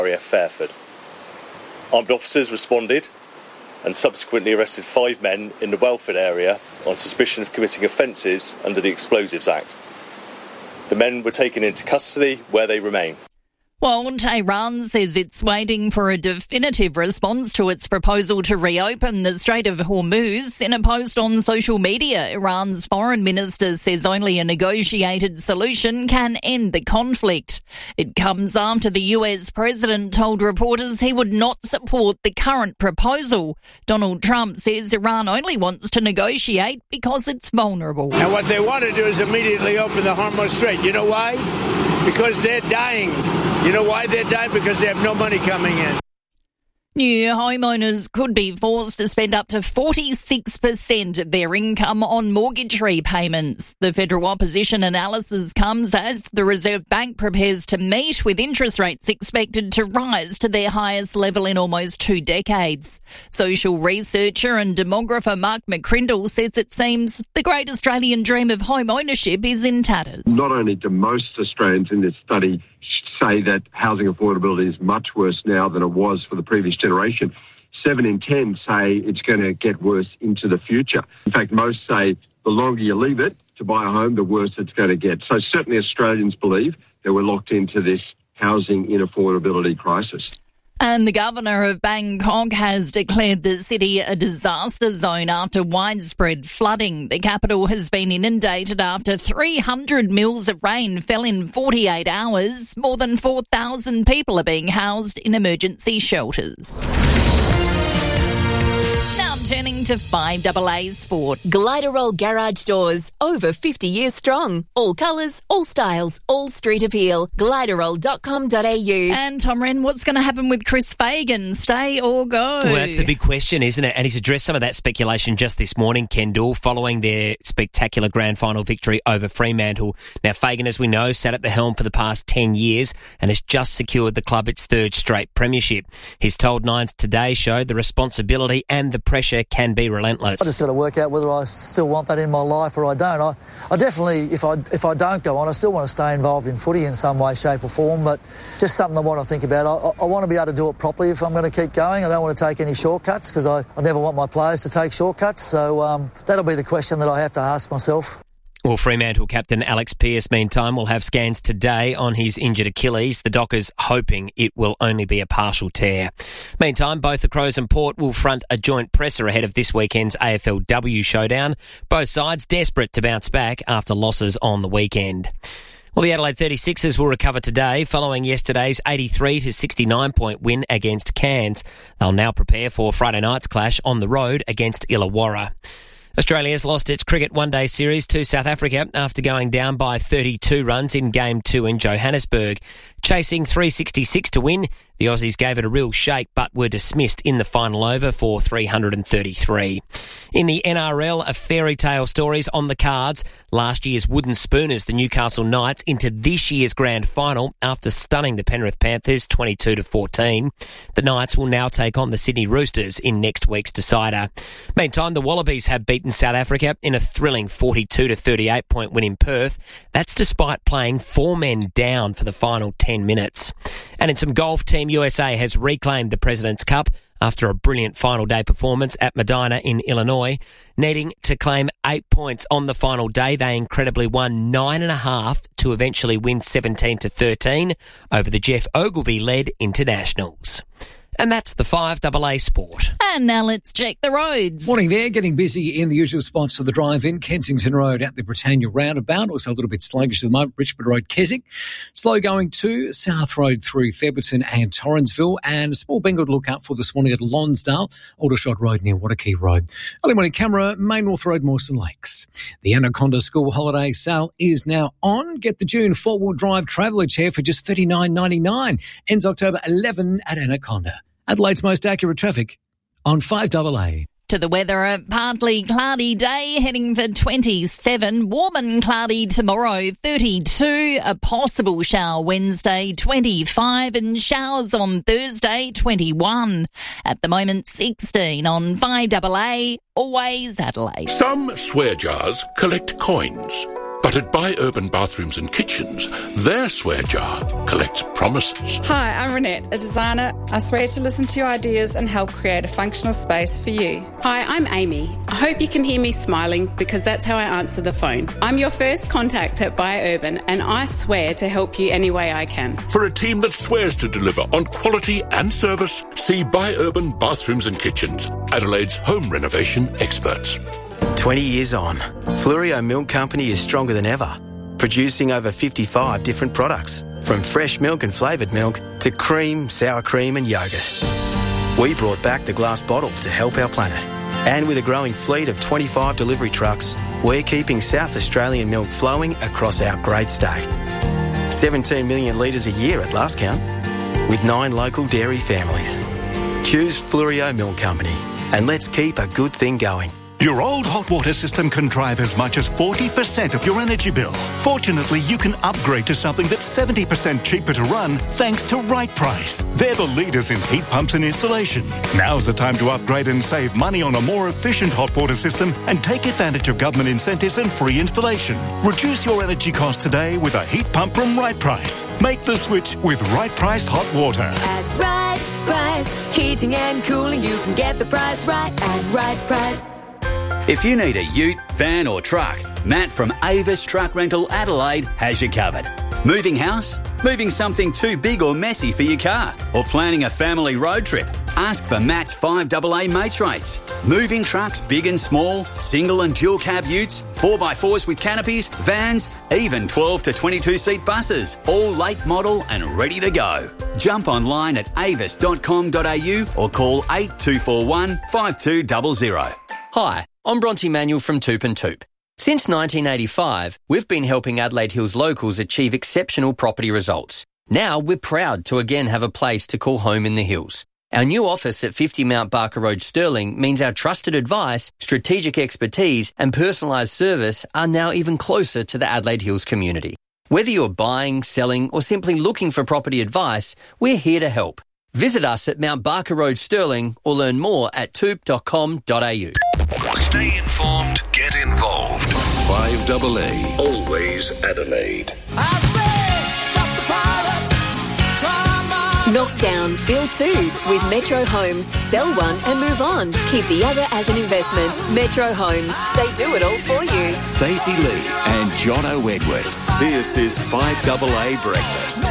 area Fairford. Armed officers responded and subsequently arrested 5 men in the Welford area on suspicion of committing offences under the Explosives Act. The men were taken into custody where they remain. Well, Tehran says it's waiting for a definitive response to its proposal to reopen the Strait of Hormuz. In a post on social media, Iran's foreign minister says only a negotiated solution can end the conflict. It comes after the US president told reporters he would not support the current proposal. Donald Trump says Iran only wants to negotiate because it's vulnerable. And what they want to do is immediately open the Hormuz Strait. You know why? Because they're dying. You know why they're dying? Because they have no money coming in. New homeowners could be forced to spend up to 46% of their income on mortgage repayments. The federal opposition analysis comes as the Reserve Bank prepares to meet with interest rates expected to rise to their highest level in almost 2 decades. Social researcher and demographer Mark McCrindle says it seems the great Australian dream of home ownership is in tatters. Not only do most Australians in this study say that housing affordability is much worse now than it was for the previous generation, 7 in 10 say it's going to get worse into the future. In fact, most say the longer you leave it to buy a home, the worse it's going to get. So certainly Australians believe that we're locked into this housing inaffordability crisis. And the governor of Bangkok has declared the city a disaster zone after widespread flooding. The capital has been inundated after 300 mils of rain fell in 48 hours. More than 4,000 people are being housed in emergency shelters. Turning to 5AA Sport. Gliderol Garage Doors, over 50 years strong. All colours, all styles, all street appeal. Gliderol.com.au. And Tom Wren, what's going to happen with Chris Fagan? Stay or go? Well, that's the big question, isn't it? And he's addressed some of that speculation just this morning, Kendall, following their spectacular grand final victory over Fremantle. Now, Fagan, as we know, sat at the helm for the past 10 years and has just secured the club its 3rd straight premiership. He's told Nines Today show the responsibility and the pressure can be relentless. I just got to work out whether I still want that in my life or I don't. I definitely, if I don't go on, I still want to stay involved in footy in some way, shape or form, but just something I want to think about. I want to be able to do it properly if I'm going to keep going. I don't want to take any shortcuts because I never want my players to take shortcuts. So that'll be the question that I have to ask myself. Well, Fremantle captain Alex Pearce, meantime, will have scans today on his injured Achilles. The Dockers hoping it will only be a partial tear. Meantime, both the Crows and Port will front a joint presser ahead of this weekend's AFLW showdown. Both sides desperate to bounce back after losses on the weekend. Well, the Adelaide 36ers will recover today following yesterday's 83-69 point win against Cairns. They'll now prepare for Friday night's clash on the road against Illawarra. Australia's lost its cricket one-day series to South Africa after going down by 32 runs in Game 2 in Johannesburg. Chasing 366 to win, the Aussies gave it a real shake but were dismissed in the final over for 333. In the NRL, a fairy tale stories on the cards. Last year's wooden spooners, the Newcastle Knights, into this year's grand final after stunning the Penrith Panthers 22-14. The Knights will now take on the Sydney Roosters in next week's decider. Meantime, the Wallabies have beaten South Africa in a thrilling 42-38 point win in Perth. That's despite playing 4 men down for the final 10 minutes. And in some golf, Team USA has reclaimed the President's Cup after a brilliant final day performance at Medina in Illinois. Needing to claim 8 points on the final day, they incredibly won 9.5 to eventually win 17-13 over the Jeff Ogilvy-led Internationals. And that's the 5AA Sport. And now let's check the roads. Morning there, getting busy in the usual spots for the drive-in. Kensington Road at the Britannia roundabout, also a little bit sluggish at the moment. Richmond Road, Keswick. Slow going to South Road through Theberton and Torrensville. And a small bingo to look out for this morning at Lonsdale, Aldershot Road near Waterkey Road. Early morning camera, Main North Road, Mawson Lakes. The Anaconda School Holiday Sale is now on. Get the June four-wheel drive traveller chair for just $39.99. Ends October 11 at Anaconda. Adelaide's most accurate traffic on 5AA. To the weather, a partly cloudy day heading for 27, warm and cloudy tomorrow 32, a possible shower Wednesday 25 and showers on Thursday 21. At the moment 16 on 5AA, always Adelaide. Some swear jars collect coins. But at Buy Urban Bathrooms and Kitchens, their swear jar collects promises. Hi, I'm Renette, a designer. I swear to listen to your ideas and help create a functional space for you. Hi, I'm Amy. I hope you can hear me smiling because that's how I answer the phone. I'm your first contact at Buy Urban and I swear to help you any way I can. For a team that swears to deliver on quality and service, see Buy Urban Bathrooms and Kitchens, Adelaide's home renovation experts. 20 years on, Fluorio Milk Company is stronger than ever, producing over 55 different products, from fresh milk and flavoured milk to cream, sour cream and yoghurt. We brought back the glass bottle to help our planet. And with a growing fleet of 25 delivery trucks, we're keeping South Australian milk flowing across our great state. 17 million litres a year at last count, with 9 local dairy families. Choose Fluorio Milk Company, and let's keep a good thing going. Your old hot water system can drive as much as 40% of your energy bill. Fortunately, you can upgrade to something that's 70% cheaper to run thanks to Right Price. They're the leaders in heat pumps and installation. Now's the time to upgrade and save money on a more efficient hot water system and take advantage of government incentives and free installation. Reduce your energy costs today with a heat pump from Right Price. Make the switch with Right Price Hot Water. At Right Price, heating and cooling, you can get the price right at Right Price. If you need a ute, van or truck, Matt from Avis Truck Rental Adelaide has you covered. Moving house? Moving something too big or messy for your car? Or planning a family road trip? Ask for Matt's 5AA mates rates. Moving trucks big and small, single and dual cab utes, 4x4s with canopies, vans, even 12 to 22 seat buses, all late model and ready to go. Jump online at avis.com.au or call 8241 5200. Hi, I'm Bronte Manuel from Toop and Toop. Since 1985, we've been helping Adelaide Hills locals achieve exceptional property results. Now we're proud to again have a place to call home in the hills. Our new office at 50 Mount Barker Road, Stirling, means our trusted advice, strategic expertise and personalised service are now even closer to the Adelaide Hills community. Whether you're buying, selling or simply looking for property advice, we're here to help. Visit us at Mount Barker Road, Stirling, or learn more at toop.com.au. Stay informed, get involved. 5AA, always Adelaide. Knock down, build two with Metro Homes. Sell one and move on. Keep the other as an investment. Metro Homes. They do it all for you. Stacey Lee and Jono Edwards. This is 5AA Breakfast.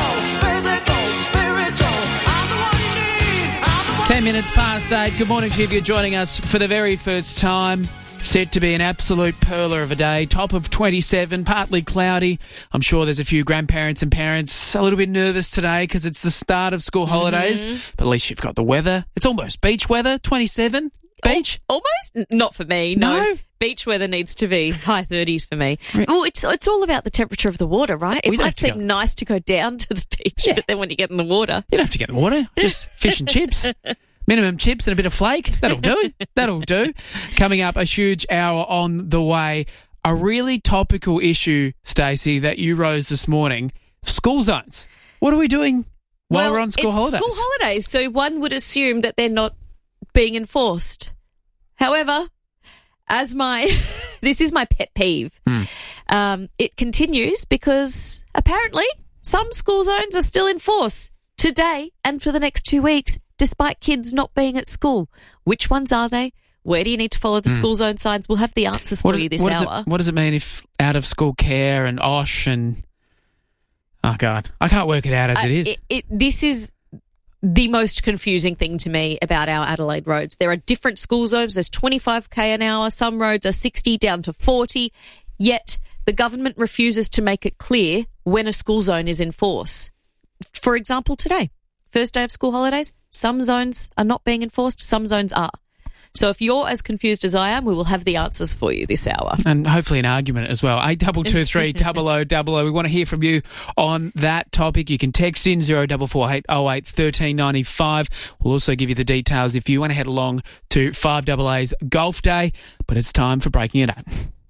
10 minutes past 8. Good morning to you if you're joining us for the very first time. Set to be an absolute perler of a day. Top of 27, partly cloudy. I'm sure there's a few grandparents and parents a little bit nervous today because it's the start of school holidays. But at least you've got the weather. It's almost beach weather, 27. Beach? Almost? Not for me, no. Beach weather needs to be high 30s for me. Well, it's all about the temperature of the water, right? It might seem nice to go down to the beach, but then when you get in the water... You don't have to get in the water. Just fish and chips. Minimum chips and a bit of flake. That'll do. That'll do. Coming up, a huge hour on the way. A really topical issue, Stacey, that you rose this morning. School zones. What are we doing while we're on school holidays? School holidays, so one would assume that they're not being enforced. However, this is my pet peeve. It continues because apparently some school zones are still in force today and for the next 2 weeks, despite kids not being at school. Which ones are they? Where do you need to follow the school zone signs? We'll have the answers for you this hour. What does it mean if out of school care and OSH and... Oh, God. I can't work it out as it is. This is the most confusing thing to me about our Adelaide roads. There are different school zones. There's 25k an hour. Some roads are 60 down to 40. Yet the government refuses to make it clear when a school zone is in force. For example, today, first day of school holidays, some zones are not being enforced, some zones are. So if you're as confused as I am, we will have the answers for you this hour. And hopefully an argument as well. 8223 0000. We want to hear from you on that topic. You can text in 0448 08 1395. We'll also give you the details if you want to head along to 5AA's Golf Day. But it's time for Breaking It Up.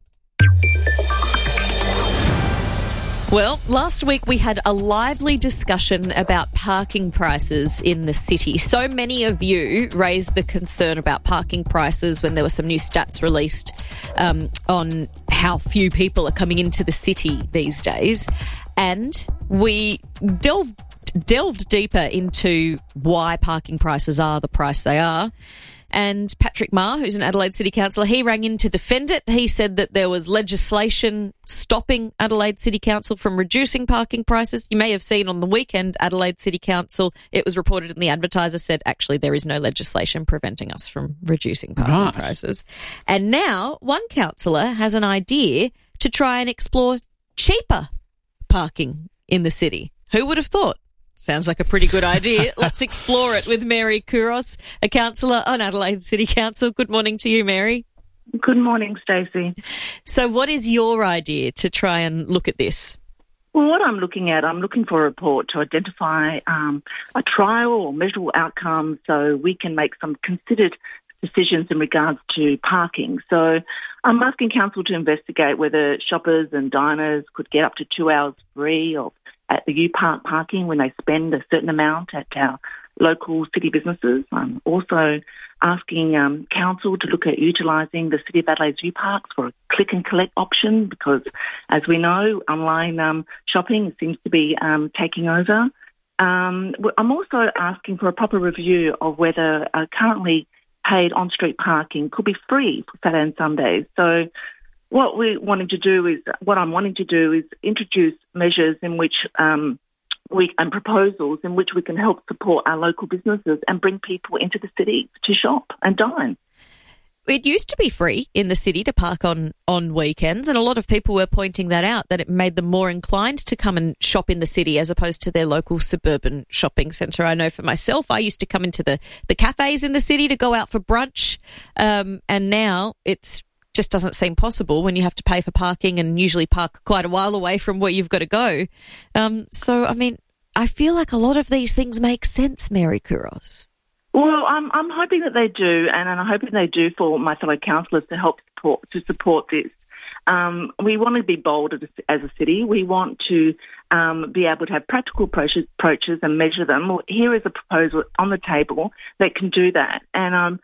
Well, last week we had a lively discussion about parking prices in the city. So many of you raised the concern about parking prices when there were some new stats released on how few people are coming into the city these days, and we delved deeper into why parking prices are the price they are. And Patrick Maher, who's an Adelaide City Councillor, he rang in to defend it. He said that there was legislation stopping Adelaide City Council from reducing parking prices. You may have seen on the weekend, Adelaide City Council, it was reported in the Advertiser, said actually there is no legislation preventing us from reducing parking prices. And now one councillor has an idea to try and explore cheaper parking in the city. Who would have thought? Sounds like a pretty good idea. Let's explore it with Mary Kouros, a councillor on Adelaide City Council. Good morning to you, Mary. Good morning, Stacey. So what is your idea to try and look at this? Well, what I'm looking for a report to identify a trial or measurable outcome so we can make some considered decisions in regards to parking. So I'm asking council to investigate whether shoppers and diners could get up to 2 hours free or at the U-Park parking when they spend a certain amount at our local city businesses. I'm also asking council to look at utilising the City of Adelaide's U-Parks for a click-and-collect option because, as we know, online shopping seems to be taking over. I'm also asking for a proper review of whether currently paid on-street parking could be free for Saturday and Sundays. So what I'm wanting to do is introduce measures in which and proposals in which we can help support our local businesses and bring people into the city to shop and dine. It used to be free in the city to park on weekends, and a lot of people were pointing that out, that it made them more inclined to come and shop in the city as opposed to their local suburban shopping centre. I know for myself, I used to come into the cafes in the city to go out for brunch, and now it's just doesn't seem possible when you have to pay for parking and usually park quite a while away from where you've got to go. So, I mean, I feel like a lot of these things make sense, Mary Kouros. Well, I'm hoping that they do, and I'm hoping they do for my fellow councillors to help support this. We want to be bold as a city. We want to be able to have practical approaches and measure them. Well, here is a proposal on the table that can do that. And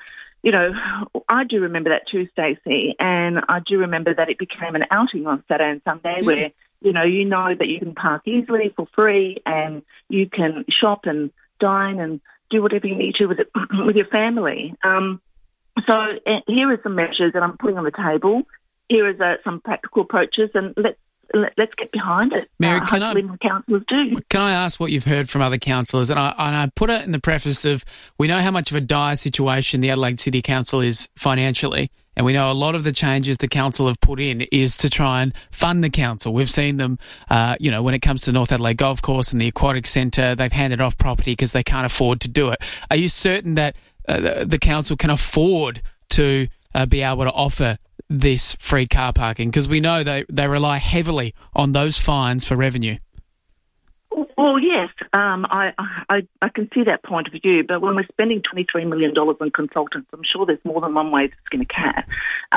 I do remember that too, Stacey, and I do remember that it became an outing on Saturday and Sunday where, you know that you can park easily for free and you can shop and dine and do whatever you need to with your family. So here are some measures that I'm putting on the table. Here is some practical approaches, and let's get behind it. Mary, councillors do. Can I ask what you've heard from other councillors? And I put it in the preface of, we know how much of a dire situation the Adelaide City Council is financially, and we know a lot of the changes the council have put in is to try and fund the council. We've seen them, when it comes to North Adelaide Golf Course and the Aquatic Centre, they've handed off property because they can't afford to do it. Are you certain that the council can afford to be able to offer this free car parking? Because we know they rely heavily on those fines for revenue. Well, yes, I can see that point of view, but when we're spending $23 million on consultants, I'm sure there's more than one way to skin a cat.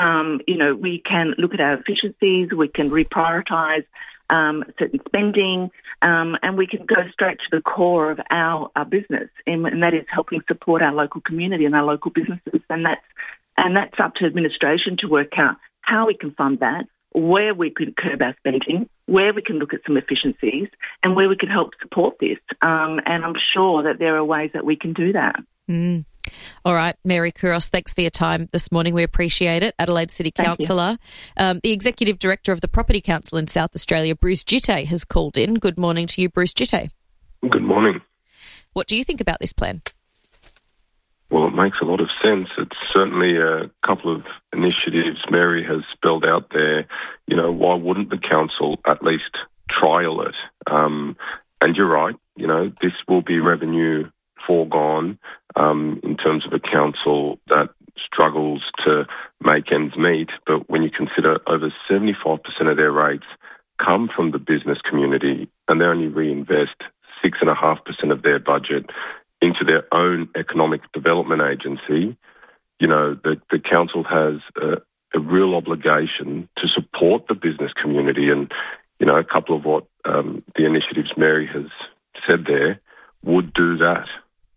We can look at our efficiencies, we can reprioritise certain spending, and we can go straight to the core of our business, and that is helping support our local community and our local businesses, and that's up to administration to work out how we can fund that, where we could curb our spending, where we can look at some efficiencies, and where we can help support this. And I'm sure that there are ways that we can do that. All right, Mary Kouros, thanks for your time this morning. We appreciate it. Adelaide City Councillor. The Executive Director of the Property Council in South Australia, Bruce Gittay, has called in. Good morning to you, Bruce Gittay. Good morning. What do you think about this plan? Well, it makes a lot of sense. It's certainly a couple of initiatives Mary has spelled out there. Why wouldn't the council at least trial it? And you're right, this will be revenue foregone in terms of a council that struggles to make ends meet. But when you consider over 75% of their rates come from the business community and they only reinvest 6.5% of their budget into their own economic development agency, the council has a real obligation to support the business community. And, a couple of what the initiatives Mary has said there would do that.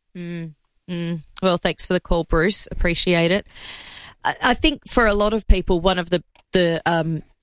Well, thanks for the call, Bruce. Appreciate it. I think for a lot of people, one of the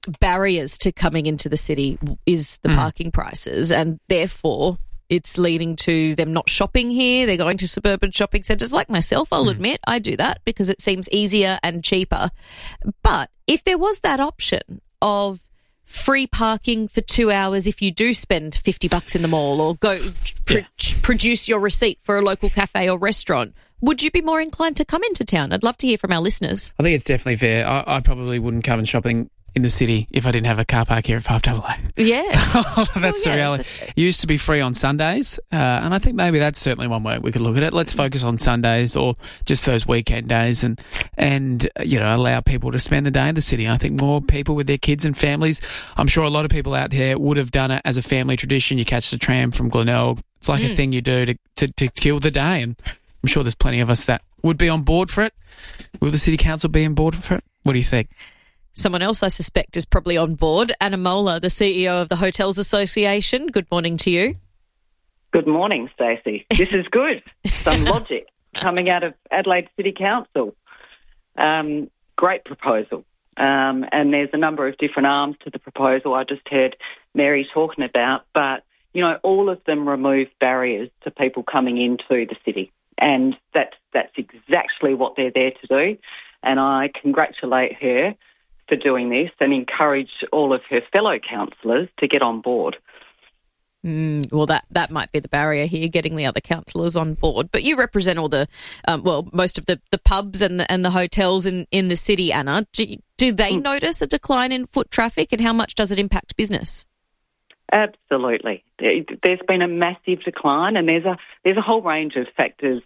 barriers to coming into the city is the parking prices, and therefore it's leading to them not shopping here. They're going to suburban shopping centres like myself. I'll admit I do that because it seems easier and cheaper. But if there was that option of free parking for 2 hours if you do spend $50 in the mall, or go produce your receipt for a local cafe or restaurant, would you be more inclined to come into town? I'd love to hear from our listeners. I think it's definitely fair. I probably wouldn't come and shopping in the city if I didn't have a car park here at 5AA. Yeah. That's the reality. It used to be free on Sundays, and I think maybe that's certainly one way we could look at it. Let's focus on Sundays or just those weekend days and allow people to spend the day in the city. I think more people with their kids and families, I'm sure a lot of people out there would have done it as a family tradition. You catch the tram from Glenelg. It's like a thing you do to kill the day, and I'm sure there's plenty of us that would be on board for it. Will the City Council be on board for it? What do you think? Someone else I suspect is probably on board. Anna Moeller, the CEO of the Hotels Association. Good morning to you. Good morning, Stacey. This is good. Some logic coming out of Adelaide City Council. Great proposal. And there's a number of different arms to the proposal I just heard Mary talking about. But, all of them remove barriers to people coming into the city. And that's exactly what they're there to do. And I congratulate her for doing this and encourage all of her fellow councillors to get on board. Well, that might be the barrier here, getting the other councillors on board. But you represent all the, most of the pubs and the hotels in the city, Anna. Do they notice a decline in foot traffic, and how much does it impact business? Absolutely. There's been a massive decline, and there's a whole range of factors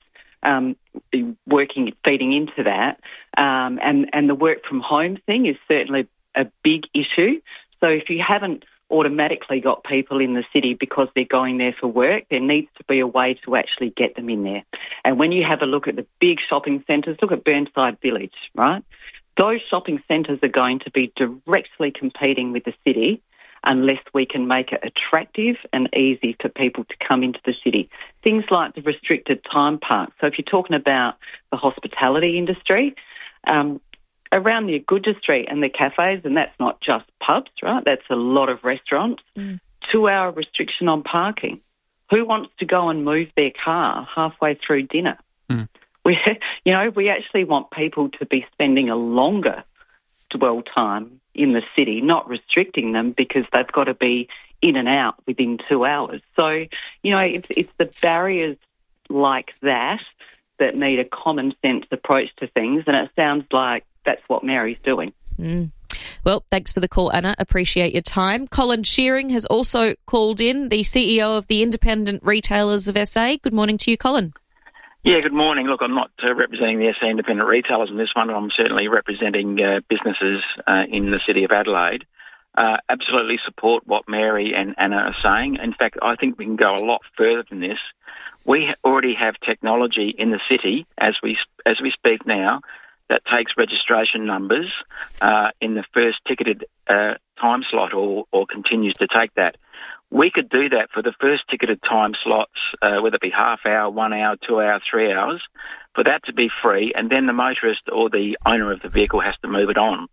feeding into that. And the work from home thing is certainly a big issue. So if you haven't automatically got people in the city because they're going there for work, there needs to be a way to actually get them in there. And when you have a look at the big shopping centres, look at Burnside Village, right? Those shopping centres are going to be directly competing with the city unless we can make it attractive and easy for people to come into the city. Things like the restricted time parks. So if you're talking about the hospitality industry, around the Aguja Street and the cafes, and that's not just pubs, right? That's a lot of restaurants. 2-hour restriction on parking. Who wants to go and move their car halfway through dinner? We actually want people to be spending a longer dwell time in the city, not restricting them because they've got to be in and out within 2 hours. So, it's the barriers like that need a common sense approach to things, and it sounds like that's what Mary's doing. Well, thanks for the call, Anna. Appreciate your time. Colin Shearing has also called in, the CEO of the Independent Retailers of SA. Good morning to you, Colin. Yeah, good morning. Look, I'm not representing the SA independent retailers in this one. I'm certainly representing businesses in the city of Adelaide. Absolutely support what Mary and Anna are saying. In fact, I think we can go a lot further than this. We already have technology in the city as we speak now that takes registration numbers in the first ticketed time slot or continues to take that. We could do that for the first ticketed time slots, whether it be half hour, 1 hour, 2 hour, 3 hours, for that to be free, and then the motorist or the owner of the vehicle has to move it on.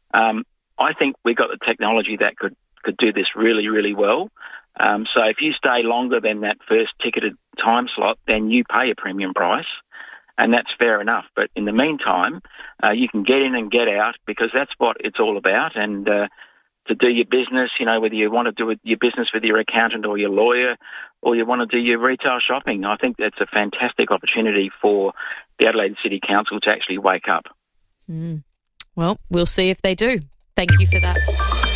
I think we got the technology that could do this really, really well. So if you stay longer than that first ticketed time slot, then you pay a premium price, and that's fair enough. But in the meantime, you can get in and get out because that's what it's all about. And to do your business, whether you want to do your business with your accountant or your lawyer, or you want to do your retail shopping, I think that's a fantastic opportunity for the Adelaide City Council to actually wake up. Well, we'll see if they do. Thank you for that.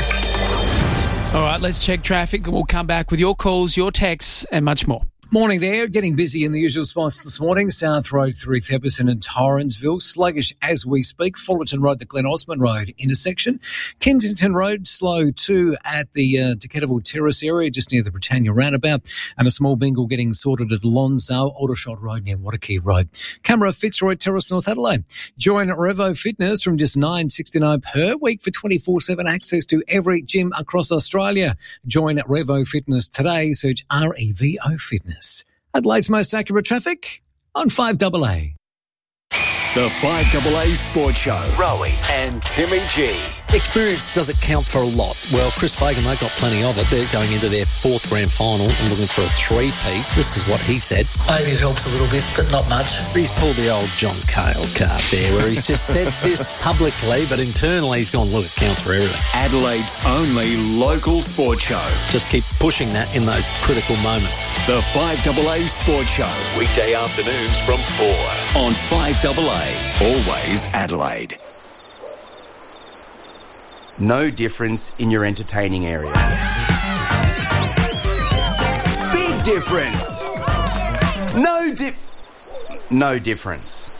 All right, let's check traffic and we'll come back with your calls, your texts and much more. Morning there, getting busy in the usual spots this morning. South Road through Theberton and Torrensville. Sluggish as we speak. Fullerton Road, the Glen Osmond Road intersection. Kensington Road, slow too at the Decataville Terrace area, just near the Britannia roundabout. And a small bingle getting sorted at Lonsdale, Aldershot Road near Waterkey Road. Camera Fitzroy Terrace, North Adelaide. Join Revo Fitness from just $9.69 per week for 24/7 access to every gym across Australia. Join Revo Fitness today. Search REVO Fitness. Adelaide's most accurate traffic on 5AA. The 5AA Sports Show. Rowie and Timmy G Experience, does it count for a lot? Well, Chris Fagan, they've got plenty of it. They're going into their fourth grand final and looking for a three-peat. This is what he said. Maybe it helps a little bit, but not much. He's pulled the old John Cale card there, where he's just said this publicly, but internally he's gone, look, it counts for everything. Adelaide's only local sports show. Just keep pushing that in those critical moments. The 5AA Sports Show. Weekday afternoons from 4 on 5AA. Always Adelaide. No difference in your entertaining area. Big difference. No difference.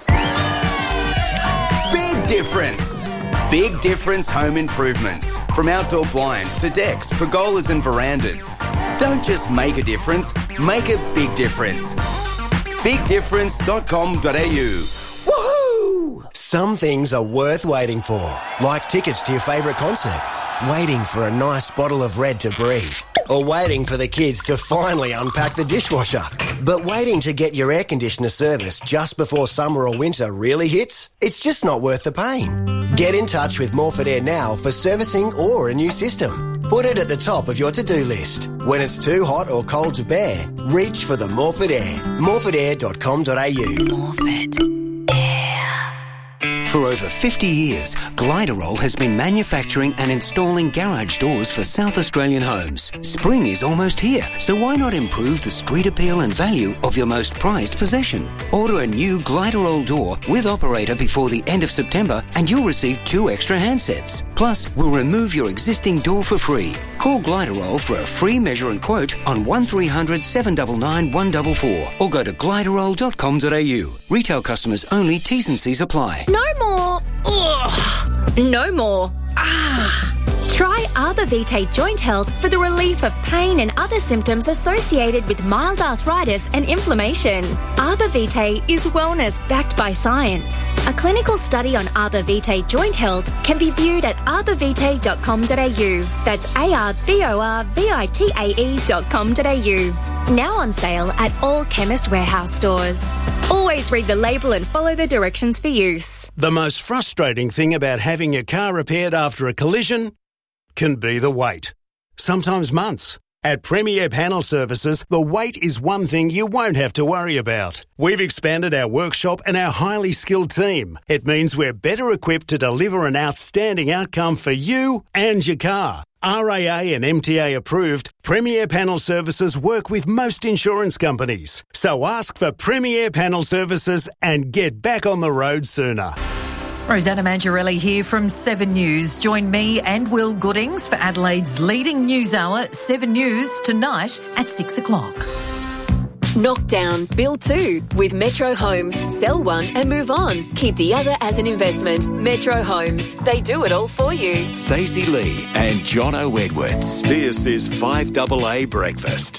Big difference. Big difference home improvements. From outdoor blinds to decks, pergolas and verandas. Don't just make a difference, make a big difference. BigDifference.com.au. Some things are worth waiting for, like tickets to your favourite concert, waiting for a nice bottle of Red to breathe, or waiting for the kids to finally unpack the dishwasher. But waiting to get your air conditioner serviced just before summer or winter really hits? It's just not worth the pain. Get in touch with Morford Air now for servicing or a new system. Put it at the top of your to-do list. When it's too hot or cold to bear, reach for the Morford Air. morfordair.com.au. Morford. For over 50 years, Gliderol has been manufacturing and installing garage doors for South Australian homes. Spring is almost here, so why not improve the street appeal and value of your most prized possession? Order a new Gliderol door with operator before the end of September and you'll receive 2 extra handsets. Plus, we'll remove your existing door for free. Call Gliderol for a free measure and quote on 1300 799 144 or go to gliderol.com.au. Retail customers only, T's and C's apply. No more. Ugh. No more. Try Arbor Vitae Joint Health for the relief of pain and other symptoms associated with mild arthritis and inflammation. Arbor Vitae is wellness backed by science. A clinical study on Arbor Vitae Joint Health can be viewed at arborvitae.com.au. That's arborvitae.com.au. Now on sale at all Chemist Warehouse stores. Always read the label and follow the directions for use. The most frustrating thing about having your car repaired after a collision can be the wait. Sometimes months. At Premier Panel Services, the wait is one thing you won't have to worry about. We've expanded our workshop and our highly skilled team. It means we're better equipped to deliver an outstanding outcome for you and your car. RAA and MTA approved, Premier Panel Services work with most insurance companies. So ask for Premier Panel Services and get back on the road sooner. Rosanna Mangiarelli here from 7 News. Join me and Will Goodings for Adelaide's leading news hour, 7 News, tonight at 6 o'clock. Knock down, build 2 with Metro Homes. Sell one and move on. Keep the other as an investment. Metro Homes. They do it all for you. Stacey Lee and Jono Edwards. This is 5AA Breakfast.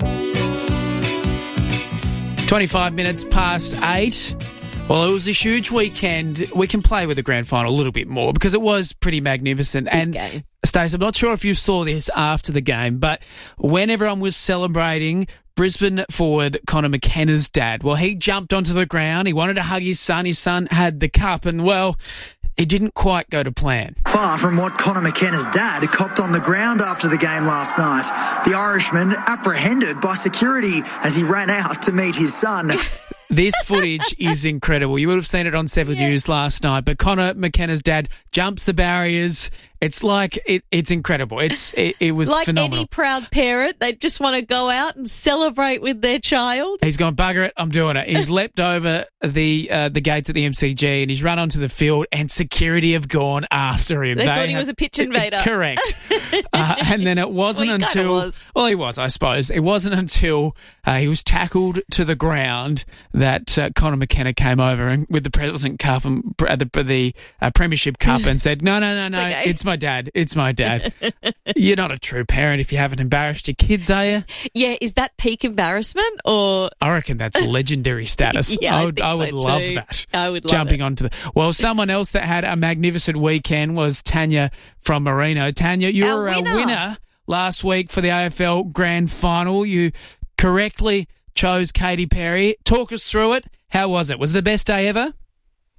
25 minutes past 8. Well, it was a huge weekend. We can play with the grand final a little bit more because it was pretty magnificent. And Stacey, I'm not sure if you saw this after the game, but when everyone was celebrating Brisbane forward Connor McKenna's dad, well, he jumped onto the ground. He wanted to hug his son. His son had the cup and, well, it didn't quite go to plan. Far from what Connor McKenna's dad copped on the ground after the game last night. The Irishman apprehended by security as he ran out to meet his son. This footage is incredible. You would have seen it on 7 News last night, but Connor McKenna's dad jumps the barriers. It's like, it's incredible. It was like phenomenal. Any proud parent, they just want to go out and celebrate with their child. He's gone, bugger it, I'm doing it. He's leapt over the gates at the MCG and he's run onto the field and security have gone after him. They thought he was a pitch invader. Correct. And then it wasn't until... Well, he was, I suppose. It wasn't until he was tackled to the ground that Connor McKenna came over and with the President Cup and the Premiership Cup and said, no, okay. It's my dad. It's my dad. You're not a true parent if you haven't embarrassed your kids, are you? Yeah, is that peak embarrassment or... I reckon that's legendary status. Yeah, I would love that. I would love Jumping it. onto the... Well, someone else that had a magnificent weekend was Tanya from Marino. Tanya, you were a winner last week for the AFL Grand Final. You correctly chose Katy Perry. Talk us through it. How was it? Was it the best day ever?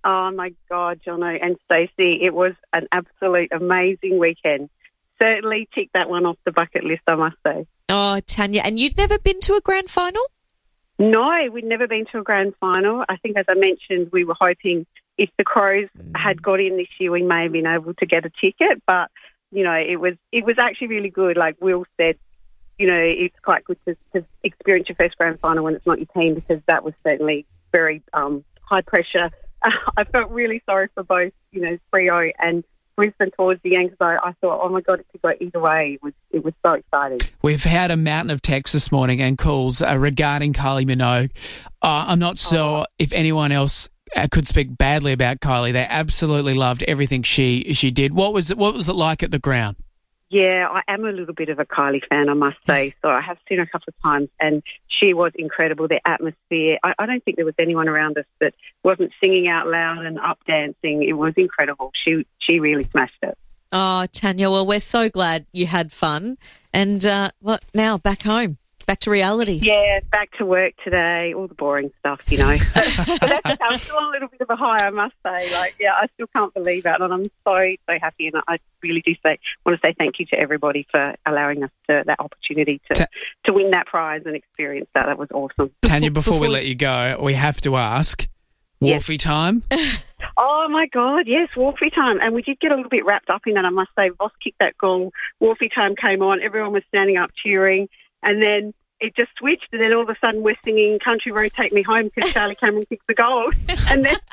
Oh, my God, Jono and Stacey, it was an absolute amazing weekend. Certainly ticked that one off the bucket list, I must say. Oh, Tanya, and you'd never been to a grand final? No, we'd never been to a grand final. I think, as I mentioned, we were hoping if the Crows had got in this year, we may have been able to get a ticket. But, you know, it was actually really good. Like Will said, you know, it's quite good to experience your first grand final when it's not your team, because that was certainly very high pressure. I felt really sorry for both, you know, Freo and Brisbane towards the end, because I thought, oh my God, it could go either way. It was so exciting. We've had a mountain of texts this morning and calls regarding Kylie Minogue. I'm not sure if anyone else could speak badly about Kylie. They absolutely loved everything she did. What was it like at the ground? Yeah, I am a little bit of a Kylie fan, I must say. So I have seen her a couple of times, and she was incredible. The atmosphere, I don't think there was anyone around us that wasn't singing out loud and up dancing. It was incredible. She really smashed it. Oh, Tanya, well, we're so glad you had fun. And what now? Back home? Back to reality? Yeah, back to work today, all the boring stuff, you know. But that's, I'm still on a little bit of a high, I must say. Like, yeah, I still can't believe it, and I'm so happy, and I really do want to say thank you to everybody for allowing us that opportunity to win that prize and experience that. That was awesome. Tanya, before we let you go, we have to ask, Wharfie time? Oh, my God, yes, Wharfie time. And we did get a little bit wrapped up in that, I must say. Voss kicked that goal, Wharfie time came on, everyone was standing up cheering, and then it just switched, and then all of a sudden we're singing Country Road Take Me Home because Charlie Cameron kicked the goal. And then,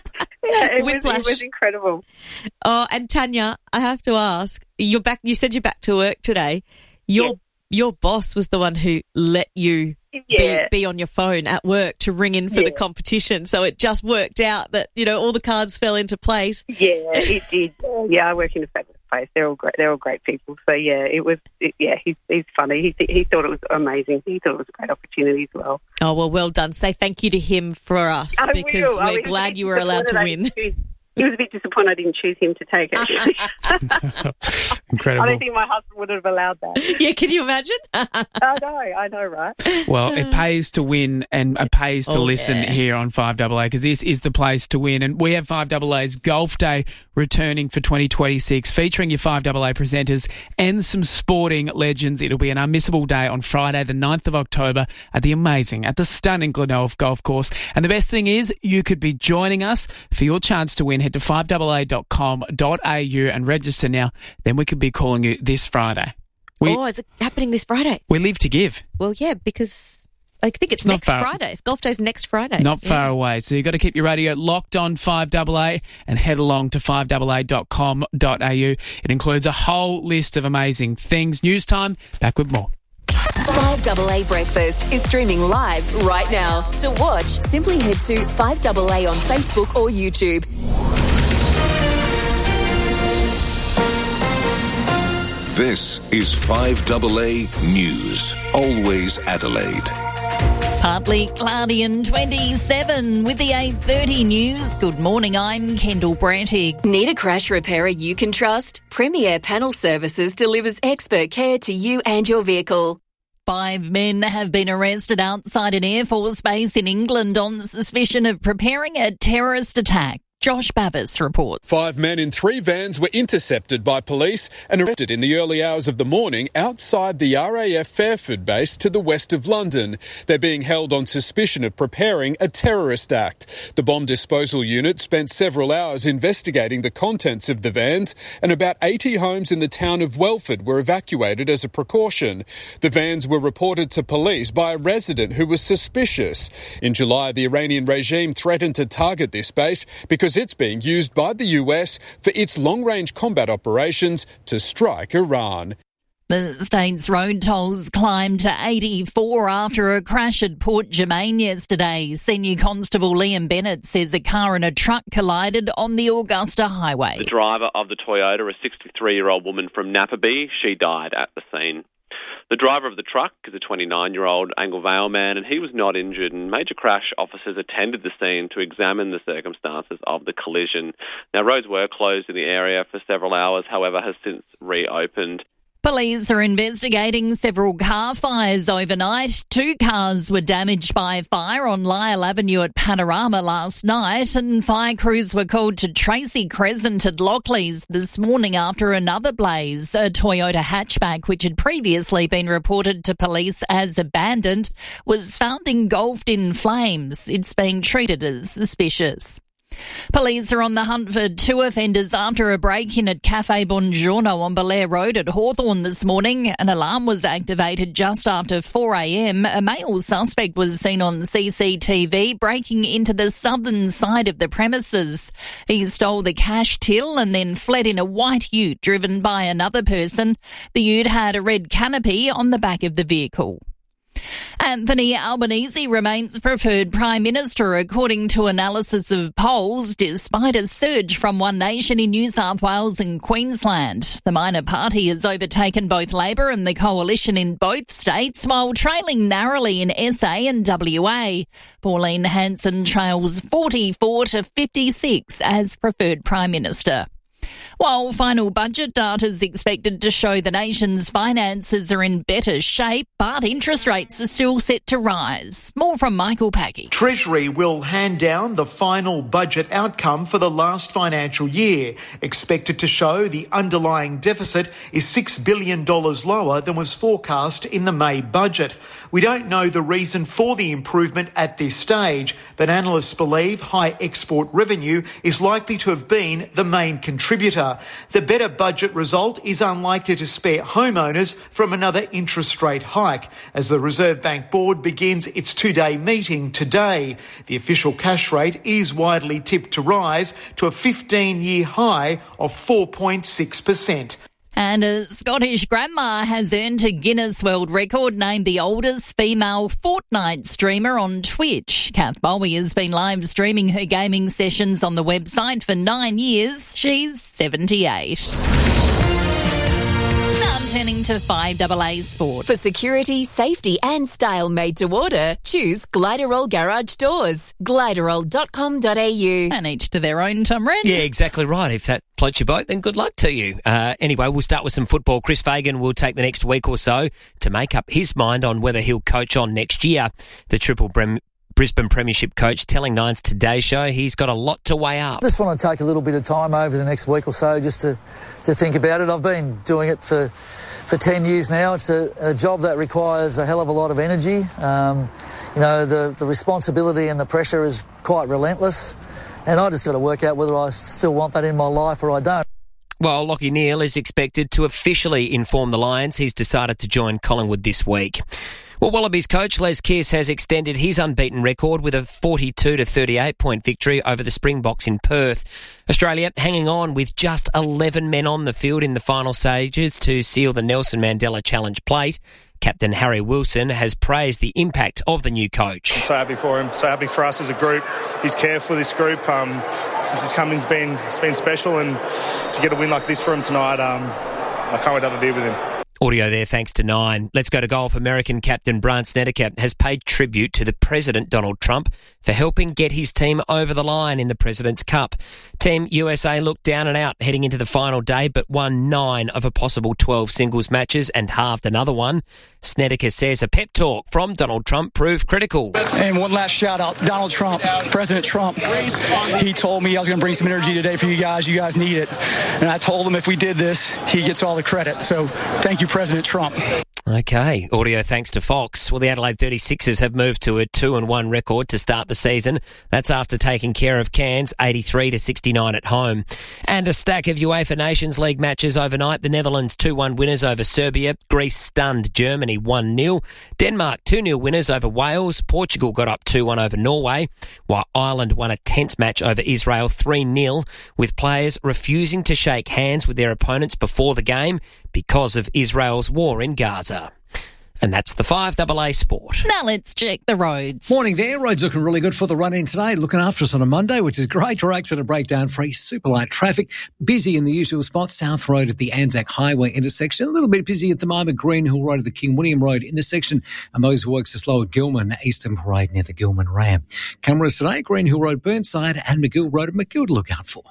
it was incredible. Oh, and Tanya, I have to ask, you're back. You said you're back to work today. Your boss was the one who let you be on your phone at work to ring in for the competition. So it just worked out that, you know, all the cards fell into place. Yeah, it did. Yeah, I work in a fabulous place. They're all great. They're all great people. So yeah, he's funny. He thought it was amazing. He thought it was a great opportunity as well. Oh, well done. Say thank you to him for us, because we're glad you were allowed to win. He was a bit disappointed I didn't choose him to take it. Incredible. I don't think my husband would have allowed that. Yeah, can you imagine? I know, right? Well, it pays to win and it pays to listen here on 5AA, because this is the place to win. And we have 5AA's Golf Day returning for 2026, featuring your 5AA presenters and some sporting legends. It'll be an unmissable day on Friday, the 9th of October at the stunning Glenelg Golf Course. And the best thing is, you could be joining us for your chance to win. Head to 5AA.com.au and register now. Then we could be calling you this Friday. Is it happening this Friday? We live to give. Well, yeah, because I think it's next Friday. Golf Day's next Friday. Not far away. So you've got to keep your radio locked on 5AA and head along to 5AA.com.au. It includes a whole list of amazing things. News time, back with more. 5AA Breakfast is streaming live right now. To watch, simply head to 5AA on Facebook or YouTube. This is 5AA News. Always Adelaide. Partly cloudy and 27 with the 8:30 news. Good morning, I'm Kendall Brantig. Need a crash repairer you can trust? Premier Panel Services delivers expert care to you and your vehicle. 5 men have been arrested outside an Air Force base in England on suspicion of preparing a terrorist attack. Josh Bavis reports. 5 men in 3 vans were intercepted by police and arrested in the early hours of the morning outside the RAF Fairford base to the west of London. They're being held on suspicion of preparing a terrorist act. The bomb disposal unit spent several hours investigating the contents of the vans, and about 80 homes in the town of Welford were evacuated as a precaution. The vans were reported to police by a resident who was suspicious. In July, the Iranian regime threatened to target this base because it's being used by the US for its long-range combat operations to strike Iran. The state's road tolls climbed to 84 after a crash at Port Germain yesterday. Senior Constable Liam Bennett says a car and a truck collided on the Augusta Highway. The driver of the Toyota, a 63-year-old woman from Napaby, she died at the scene. The driver of the truck is a 29-year-old Angle Vale man, and he was not injured, and major crash officers attended the scene to examine the circumstances of the collision. Now, roads were closed in the area for several hours, however, has since reopened. Police are investigating several car fires overnight. 2 cars were damaged by fire on Lyle Avenue at Panorama last night, and fire crews were called to Tracy Crescent at Lockleys this morning after another blaze. A Toyota hatchback, which had previously been reported to police as abandoned, was found engulfed in flames. It's being treated as suspicious. Police are on the hunt for 2 offenders after a break-in at Cafe Buongiorno on Belair Road at Hawthorn this morning. An alarm was activated just after 4 a.m. A male suspect was seen on CCTV breaking into the southern side of the premises. He stole the cash till and then fled in a white ute driven by another person. The ute had a red canopy on the back of the vehicle. Anthony Albanese remains preferred Prime Minister according to analysis of polls, despite a surge from One Nation in New South Wales and Queensland. The minor party has overtaken both Labor and the Coalition in both states, while trailing narrowly in SA and WA. Pauline Hanson trails 44 to 56 as preferred Prime Minister. While final budget data is expected to show the nation's finances are in better shape, but interest rates are still set to rise. More from Michael Packy. Treasury will hand down the final budget outcome for the last financial year, expected to show the underlying deficit is $6 billion lower than was forecast in the May budget. We don't know the reason for the improvement at this stage, but analysts believe high export revenue is likely to have been the main contributor. The better budget result is unlikely to spare homeowners from another interest rate hike as the Reserve Bank Board begins its 2-day meeting today. The official cash rate is widely tipped to rise to a 15-year high of 4.6%. And a Scottish grandma has earned a Guinness World Record, named the oldest female Fortnite streamer on Twitch. Kath Bowie has been live streaming her gaming sessions on the website for 9 years. She's 78. Now turning to 5AA Sport. For security, safety and style made to order, choose Gliderol Garage Doors. Gliderol.com.au. And each to their own, Tom Red. Yeah, exactly right. If that floats your boat, then good luck to you. Anyway, we'll start with some football. Chris Fagan will take the next week or so to make up his mind on whether he'll coach on next year. The Triple Brisbane Premiership coach telling Nine's Today Show he's got a lot to weigh up. I just want to take a little bit of time over the next week or so just to think about it. I've been doing it for 10 years now. It's a job that requires a hell of a lot of energy. The responsibility and the pressure is quite relentless, and I just got to work out whether I still want that in my life or I don't. Well, Lachie Neale is expected to officially inform the Lions he's decided to join Collingwood this week. Well, Wallabies coach Les Kiss has extended his unbeaten record with a 42-38 point victory over the Springboks in Perth. Australia hanging on with just 11 men on the field in the final stages to seal the Nelson Mandela Challenge plate. Captain Harry Wilson has praised the impact of the new coach. I'm so happy for him, so happy for us as a group. He's cared for this group since he's come in. It's been special, and to get a win like this for him tonight, I can't wait to have a beer with him. Audio there thanks to Nine. Let's go to golf. American captain Brandt Snedeker has paid tribute to the President Donald Trump for helping get his team over the line in the President's Cup. Team USA looked down and out heading into the final day, but won 9 of a possible 12 singles matches and halved another one. Snedeker says a pep talk from Donald Trump proved critical. And one last shout out, Donald Trump, President Trump. He told me I was going to bring some energy today for you guys. You guys need it. And I told him if we did this, he gets all the credit. So thank you, President Trump. Okay, audio thanks to Fox. Well, the Adelaide 36ers have moved to a 2-1 record to start the season. That's after taking care of Cairns 83-69 at home. And a stack of UEFA Nations League matches overnight. The Netherlands 2-1 winners over Serbia. Greece stunned Germany 1-0. Denmark 2-0 winners over Wales. Portugal got up 2-1 over Norway, while Ireland won a tense match over Israel 3-0, with players refusing to shake hands with their opponents before the game because of Israel's war in Gaza. And that's the 5AA Sport. Now let's check the roads. Morning there. Roads looking really good for the run-in today. Looking after us on a Monday, which is great. For accident breakdown free, super light traffic. Busy in the usual spots. South Road at the Anzac Highway intersection. A little bit busy at the moment. Green Hill Road at the King William Road intersection. And those works are slow at Gilman, Eastern Parade near the Gilman Ram. Cameras today, Green Hill Road, Burnside and McGill Road at McGill to look out for.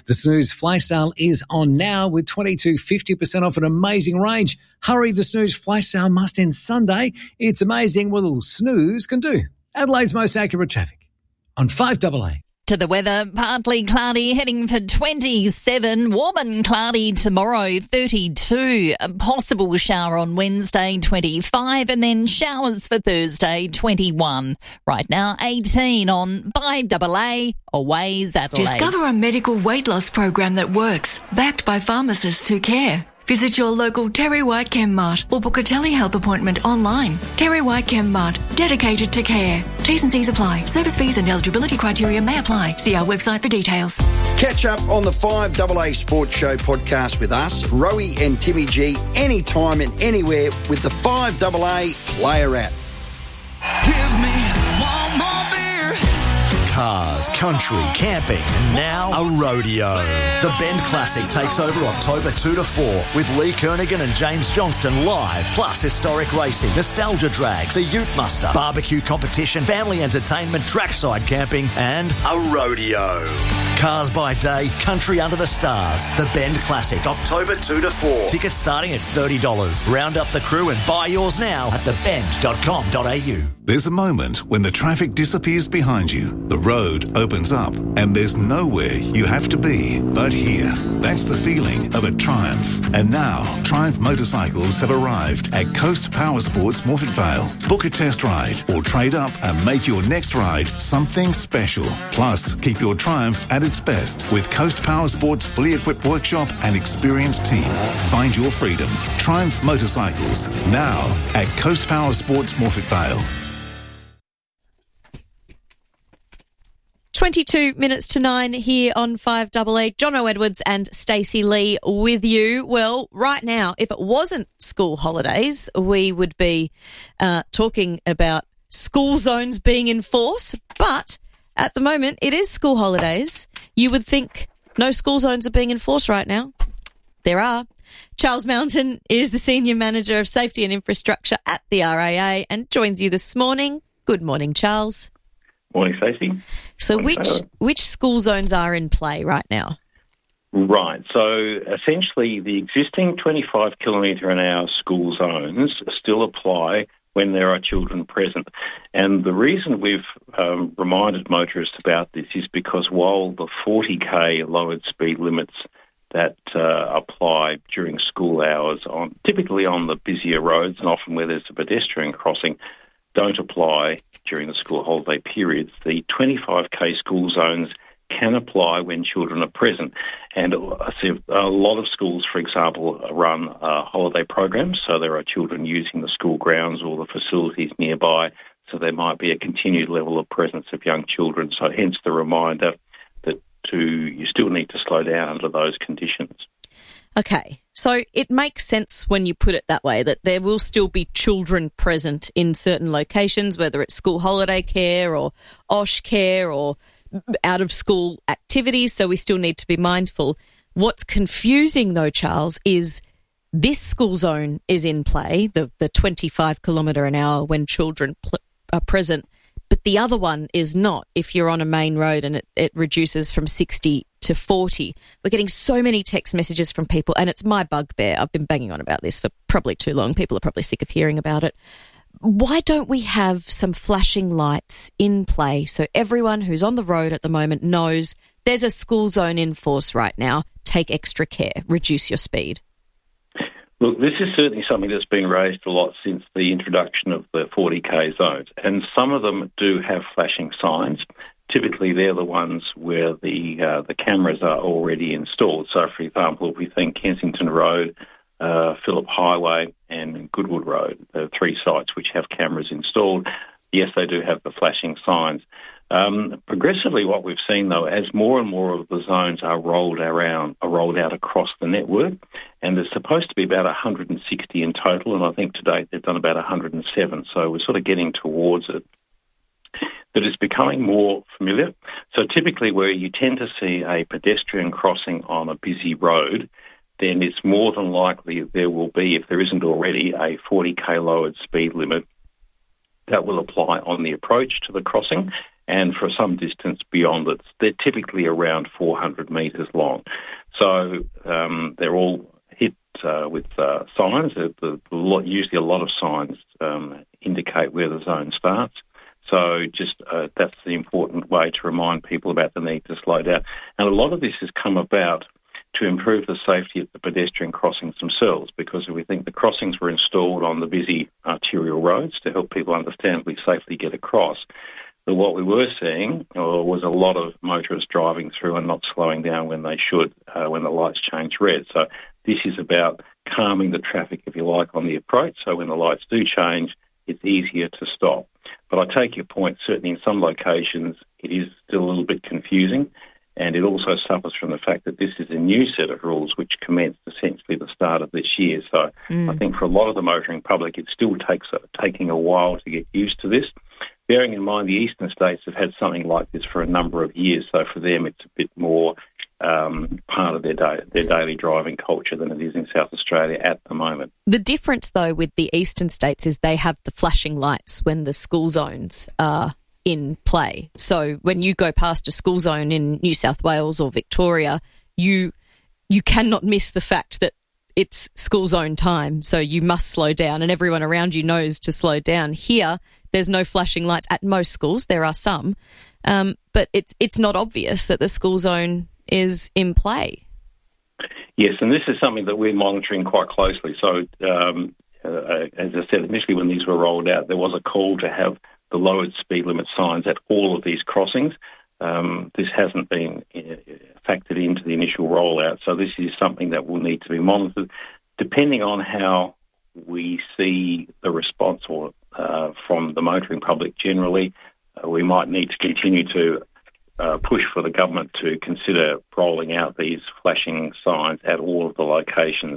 The Snooze flash sale is on now with 50% off an amazing range. Hurry, the Snooze flash sale must end Sunday. It's amazing what a little snooze can do. Adelaide's most accurate traffic on 5AA. To the weather, partly cloudy, heading for 27, warm and cloudy tomorrow, 32, a possible shower on Wednesday, 25, and then showers for Thursday, 21. Right now, 18 on 5AA, Always Adelaide. Discover a medical weight loss program that works, backed by pharmacists who care. Visit your local Terry White Chem Mart or book a telehealth appointment online. Terry White Chem Mart, dedicated to care. T's and C's apply. Service fees and eligibility criteria may apply. See our website for details. Catch up on the 5AA Sports Show podcast with us, Rowie and Timmy G, anytime and anywhere with the 5AA Player app. Give me one more beer. Cars, country, camping, and now a rodeo. The Bend Classic takes over October 2 to 4 with Lee Kernaghan and James Johnston live, plus historic racing, nostalgia drags, a ute muster, barbecue competition, family entertainment, trackside camping, and a rodeo. Cars by day, country under the stars. The Bend Classic, October 2 to 4. Tickets starting at $30. Round up the crew and buy yours now at thebend.com.au. There's a moment when the traffic disappears behind you, the road opens up, and there's nowhere you have to be but here. That's the feeling of a Triumph. And now, Triumph motorcycles have arrived at Coast Power Sports Morphett Vale. Book a test ride or trade up and make your next ride something special. Plus, keep your Triumph at its best with Coast Power Sports' fully equipped workshop and experienced team. Find your freedom. Triumph Motorcycles, now at Coast Power Sports Morphett Vale. 22 minutes to 9 here on 5AA. Jono Edwards and Stacey Lee with you. Well, right now, if it wasn't school holidays, we would be talking about school zones being in force. But at the moment, it is school holidays. You would think no school zones are being enforced right now. There are. Charles Mountain is the Senior Manager of Safety and Infrastructure at the RAA and joins you this morning. Good morning, Charles. Morning, Stacey. So which school zones are in play right now? Right. So essentially the existing 25 kilometre an hour school zones still apply when there are children present. And the reason we've reminded motorists about this is because while the 40k lowered speed limits that apply during school hours, typically on the busier roads and often where there's a pedestrian crossing, don't apply during the school holiday periods. The 25k school zones can apply when children are present. And I see a lot of schools, for example, run holiday programs, so there are children using the school grounds or the facilities nearby, so there might be a continued level of presence of young children. So hence the reminder that you still need to slow down under those conditions. Okay, so it makes sense when you put it that way, that there will still be children present in certain locations, whether it's school holiday care or OSH care or out-of-school activities, so we still need to be mindful. What's confusing, though, Charles, is this school zone is in play, the 25 kilometre an hour when children are present, but the other one is not if you're on a main road and it reduces from 60 to 40. We're getting so many text messages from people, and it's my bugbear. I've been banging on about this for probably too long. People are probably sick of hearing about it. Why don't we have some flashing lights in play so everyone who's on the road at the moment knows there's a school zone in force right now? Take extra care. Reduce your speed. Look, this is certainly something that's been raised a lot since the introduction of the 40k zones, and some of them do have flashing signs. Typically, they're the ones where the cameras are already installed. So, for example, if we think Kensington Road, Phillip Highway and Goodwood Road, there are three sites which have cameras installed. Yes, they do have the flashing signs. Progressively, what we've seen, though, as more and more of the zones are rolled out across the network, and there's supposed to be about 160 in total, and I think to date they've done about 107, so we're sort of getting towards it, that it's becoming more familiar. So typically where you tend to see a pedestrian crossing on a busy road, then it's more than likely there will be, if there isn't already, a 40k lowered speed limit that will apply on the approach to the crossing and for some distance beyond it. They're typically around 400 metres long. So they're all hit with signs. Usually a lot of signs indicate where the zone starts. So just that's the important way to remind people about the need to slow down. And a lot of this has come about to improve the safety of the pedestrian crossings themselves, because we think the crossings were installed on the busy arterial roads to help people understandably safely get across. But what we were seeing was a lot of motorists driving through and not slowing down when they should, when the lights change red. So this is about calming the traffic, if you like, on the approach. So when the lights do change, it's easier to stop. But I take your point, certainly in some locations it is still a little bit confusing, and it also suffers from the fact that this is a new set of rules which commenced essentially the start of this year. So I think for a lot of the motoring public, it still taking a while to get used to this. Bearing in mind the eastern states have had something like this for a number of years, so for them it's a bit more part of their daily driving culture than it is in South Australia at the moment. The difference, though, with the eastern states is they have the flashing lights when the school zones are in play. So when you go past a school zone in New South Wales or Victoria, you cannot miss the fact that it's school zone time, so you must slow down, and everyone around you knows to slow down. Here, there's no flashing lights at most schools. There are some, but it's not obvious that the school zone is in play. Yes, and this is something that we're monitoring quite closely. So, as I said, initially when these were rolled out, there was a call to have the lowered speed limit signs at all of these crossings. This hasn't been factored into the initial rollout, so this is something that will need to be monitored. Depending on how we see the response from the motoring public generally, we might need to continue to push for the government to consider rolling out these flashing signs at all of the locations.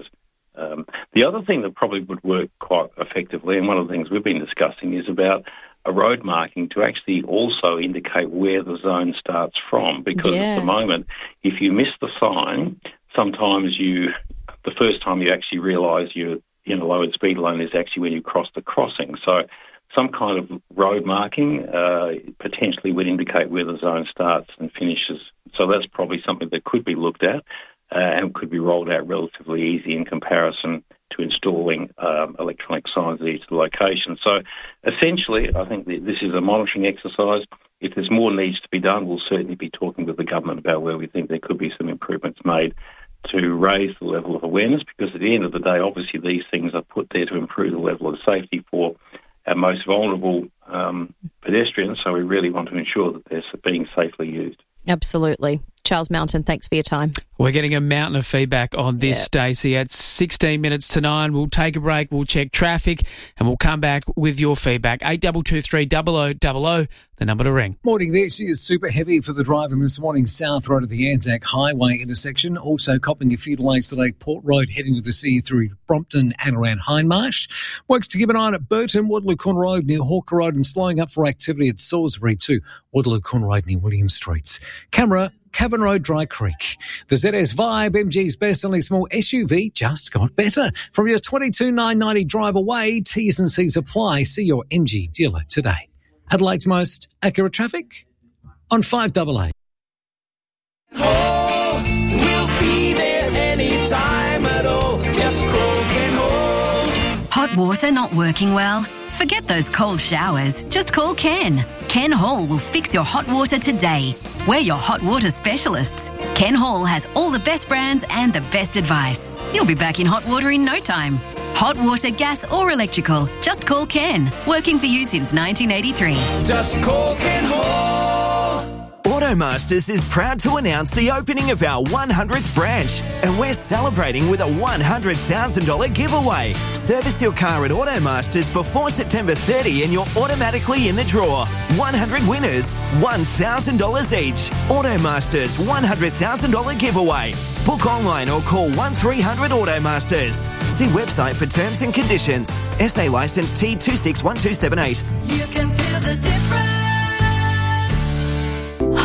The other thing that probably would work quite effectively, and one of the things we've been discussing, is about a road marking to actually also indicate where the zone starts from. Because at the moment, if you miss the sign, sometimes the first time you actually realise you're in a lowered speed line is actually when you cross the crossing. So some kind of road marking potentially would indicate where the zone starts and finishes. So that's probably something that could be looked at and could be rolled out relatively easy in comparison to installing electronic signs at each of the locations. So essentially, I think this is a monitoring exercise. If there's more needs to be done, we'll certainly be talking with the government about where we think there could be some improvements made to raise the level of awareness, because at the end of the day, obviously these things are put there to improve the level of safety for our most vulnerable pedestrians, so we really want to ensure that they're being safely used. Absolutely. Charles Mountain, thanks for your time. We're getting a mountain of feedback on this, Stacey. At 16 minutes to 9, we'll take a break, we'll check traffic, and we'll come back with your feedback. 8223 0000, the number to ring. Morning there. She is super heavy for the driving this morning, South Road of the Anzac Highway intersection. Also copping a few delays today, Port Road heading to the city through Brompton and around Hindmarsh. Works to keep an eye on at Burton, Waterloo Corner Road near Hawker Road, and slowing up for activity at Salisbury too, Waterloo Corner Road near William Streets. Camera, Cavan Road, Dry Creek. The ZS Vibe, MG's best-selling small SUV, just got better. From just $22,990 drive away, T's and C's apply. See your MG dealer today. Adelaide's most accurate traffic on 5AA. Oh, we'll be there anytime at all. Just call Ken Hall. Hot water not working well? Forget those cold showers. Just call Ken. Ken Hall will fix your hot water today. We're your hot water specialists. Ken Hall has all the best brands and the best advice. You'll be back in hot water in no time. Hot water, gas or electrical. Just call Ken. Working for you since 1983. Just call Ken Hall. Automasters is proud to announce the opening of our 100th branch, and we're celebrating with a $100,000 giveaway. Service your car at Automasters before September 30 and you're automatically in the draw. 100 winners, $1,000 each. Automasters $100,000 giveaway. Book online or call 1300 Automasters. See website for terms and conditions. SA licence T261278. You can feel the difference.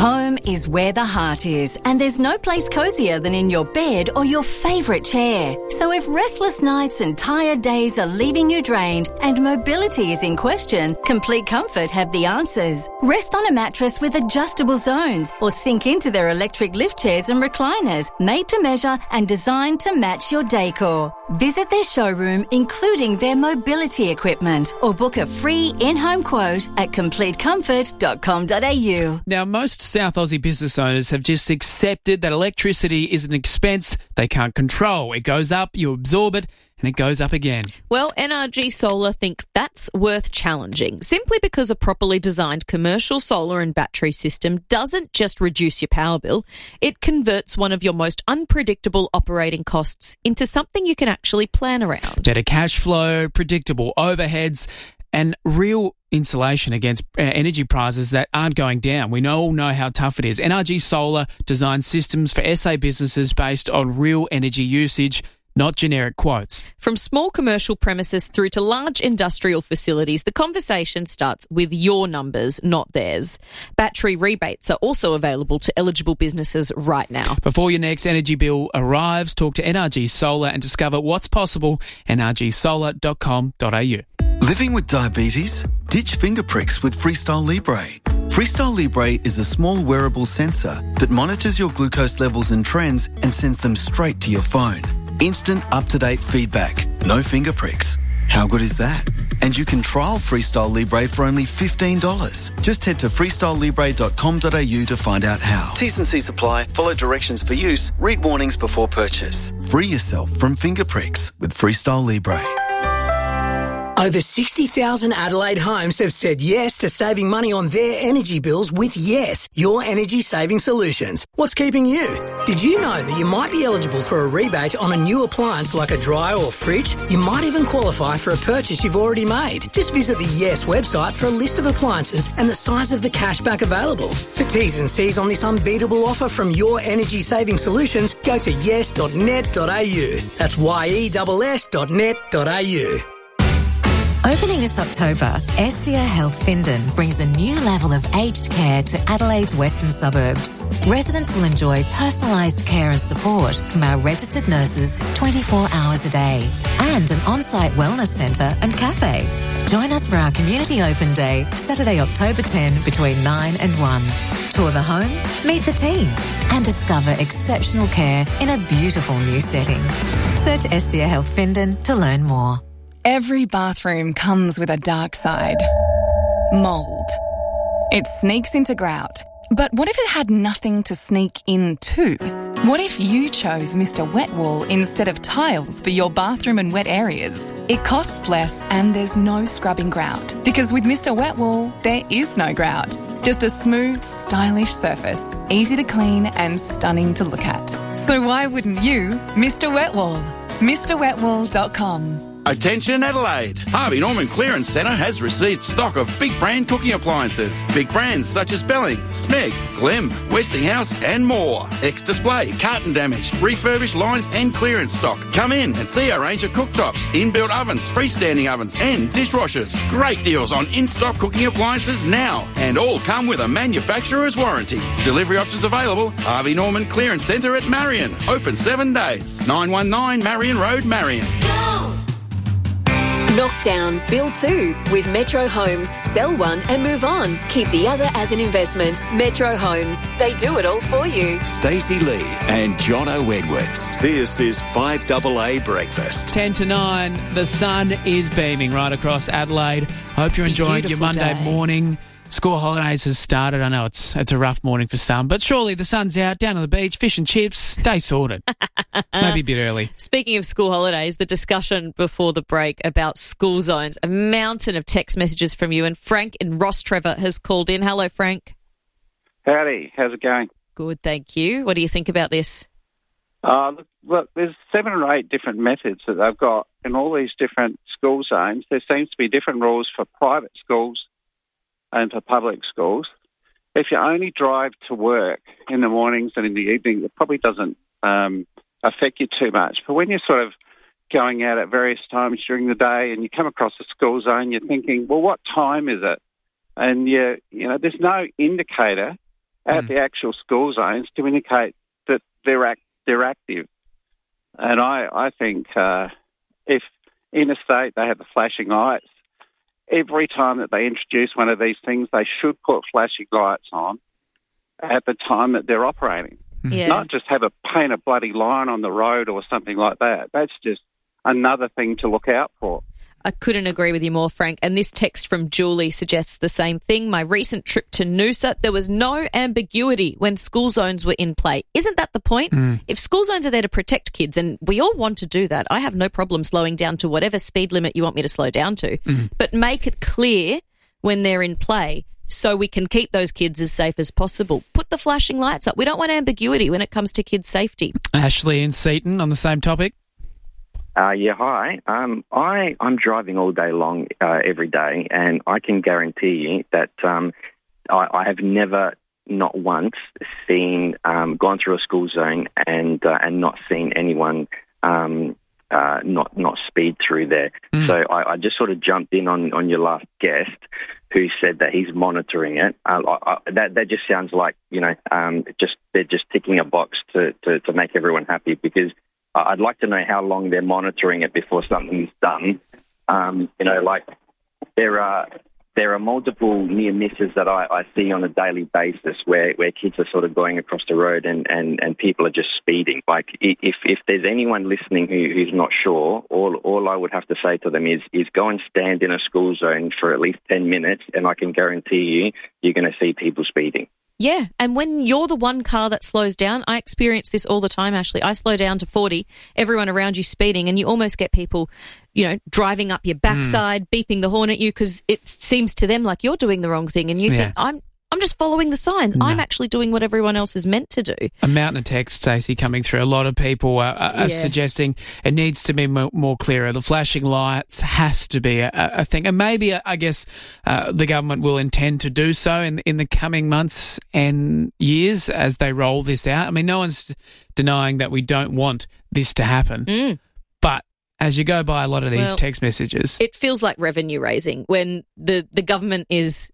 Home is where the heart is, and there's no place cosier than in your bed or your favourite chair. So if restless nights and tired days are leaving you drained and mobility is in question, Complete Comfort have the answers. Rest on a mattress with adjustable zones or sink into their electric lift chairs and recliners, made to measure and designed to match your decor. Visit their showroom, including their mobility equipment, or book a free in-home quote at completecomfort.com.au. Now, most South Aussie business owners have just accepted that electricity is an expense they can't control. It goes up, you absorb it, and it goes up again. Well, NRG Solar think that's worth challenging, simply because a properly designed commercial solar and battery system doesn't just reduce your power bill, it converts one of your most unpredictable operating costs into something you can actually plan around. Better cash flow, predictable overheads, and real insulation against energy prices that aren't going down. We all know how tough it is. NRG Solar designs systems for SA businesses based on real energy usage, not generic quotes. From small commercial premises through to large industrial facilities, the conversation starts with your numbers, not theirs. Battery rebates are also available to eligible businesses right now. Before your next energy bill arrives, talk to NRG Solar and discover what's possible. nrgsolar.com.au. Living with diabetes? Ditch finger pricks with Freestyle Libre. Freestyle Libre is a small wearable sensor that monitors your glucose levels and trends and sends them straight to your phone. Instant, up-to-date feedback. No finger pricks. How good is that? And you can trial Freestyle Libre for only $15. Just head to freestylelibre.com.au to find out how. T's and C's apply. Follow directions for use. Read warnings before purchase. Free yourself from finger pricks with Freestyle Libre. Over 60,000 Adelaide homes have said yes to saving money on their energy bills with Yes, your energy saving solutions. What's keeping you? Did you know that you might be eligible for a rebate on a new appliance like a dryer or fridge? You might even qualify for a purchase you've already made. Just visit the Yes website for a list of appliances and the size of the cashback available. For T's and C's on this unbeatable offer from your energy saving solutions, go to yes.net.au. That's yes.net.au. Opening this October, Estia Health Findon brings a new level of aged care to Adelaide's western suburbs. Residents will enjoy personalised care and support from our registered nurses 24 hours a day and an on-site wellness centre and cafe. Join us for our Community Open Day, Saturday, October 10 between 9 and 1. Tour the home, meet the team and discover exceptional care in a beautiful new setting. Search Estia Health Findon to learn more. Every bathroom comes with a dark side. Mould. It sneaks into grout. But what if it had nothing to sneak into? What if you chose Mr. Wet Wool instead of tiles for your bathroom and wet areas? It costs less and there's no scrubbing grout. Because with Mr. Wet Wool, there is no grout. Just a smooth, stylish surface, easy to clean and stunning to look at. So why wouldn't you Mr. Wet Wool? MrWetWool.com. Attention Adelaide! Harvey Norman Clearance Centre has received stock of big brand cooking appliances. Big brands such as Belling, Smeg, Glemm, Westinghouse and more. Ex-display, carton damage, refurbished lines and clearance stock. Come in and see our range of cooktops, inbuilt ovens, freestanding ovens and dishwashers. Great deals on in-stock cooking appliances now and all come with a manufacturer's warranty. Delivery options available. Harvey Norman Clearance Centre at Marion. Open 7 days. 919 Marion Road, Marion. Knock down, build two with Metro Homes. Sell one and move on. Keep the other as an investment. Metro Homes. They do it all for you. Stacey Lee and Jono Edwards. This is 5AA Breakfast. 10 to 9. The sun is beaming right across Adelaide. Hope you're enjoying your Monday morning. School holidays has started. I know it's a rough morning for some, but surely the sun's out, down on the beach, fish and chips, day sorted. Maybe a bit early. Speaking of school holidays, the discussion before the break about school zones, a mountain of text messages from you, and Frank in Rostrevor has called in. Hello, Frank. Howdy. How's it going? Good, thank you. What do you think about this? Look, there's 7 or 8 different methods that they've got in all these different school zones. There seems to be different rules for private schools and for public schools. If you only drive to work in the mornings and in the evening, it probably doesn't affect you too much. But when you're sort of going out at various times during the day and you come across a school zone, you're thinking, well, what time is it? And, you know, there's no indicator at the actual school zones to indicate that they're active. And I think if interstate they have the flashing lights, every time that they introduce one of these things, they should put flashing lights on at the time that they're operating. Yeah. Not just have a paint a bloody line on the road or something like that. That's just another thing to look out for. I couldn't agree with you more, Frank. And this text from Julie suggests the same thing. My recent trip to Noosa, there was no ambiguity when school zones were in play. Isn't that the point? If school zones are there to protect kids, and we all want to do that, I have no problem slowing down to whatever speed limit you want me to slow down to. But make it clear when they're in play so we can keep those kids as safe as possible. Put the flashing lights up. We don't want ambiguity when it comes to kids' safety. Ashley in Seaton on the same topic. Hi. I'm driving all day long every day, and I can guarantee you that I have never, not once, gone through a school zone and not seen anyone not speed through there. So I just sort of jumped in on your last guest who said that he's monitoring it. That just sounds like, they're just ticking a box to make everyone happy, because I'd like to know how long they're monitoring it before something's done. There are multiple near misses that I see on a daily basis where kids are sort of going across the road and people are just speeding. Like, if there's anyone listening who's not sure, all I would have to say to them is go and stand in a school zone for at least 10 minutes, and I can guarantee you're going to see people speeding. Yeah, and when you're the one car that slows down, I experience this all the time, Ashley. I slow down to 40, everyone around you speeding, and you almost get people, driving up your backside, beeping the horn at you because it seems to them like you're doing the wrong thing, and you think, I'm just following the signs. No. I'm actually doing what everyone else is meant to do. A mountain of text, Stacey, coming through. A lot of people are suggesting it needs to be more clearer. The flashing lights has to be a thing. And maybe, I guess, the government will intend to do so in the coming months and years as they roll this out. I mean, no one's denying that we don't want this to happen. But as you go by a lot of these text messages, it feels like revenue raising when the government is